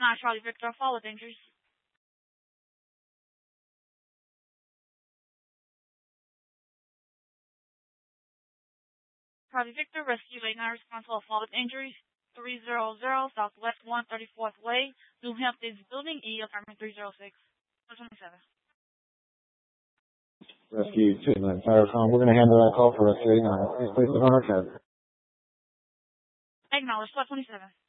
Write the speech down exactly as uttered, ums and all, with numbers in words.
nine Charlie Victor, fall with injuries. Charlie Victor, rescue eight nine responsible, fall with injuries. three hundred Southwest one hundred thirty-fourth Way, New Hamptons Building, E, apartment three oh six. twenty-seven. Rescue two nine Firefone. We're going to handle that call for Rescue eight nine. Please leave on our card. Acknowledge, twenty-seven.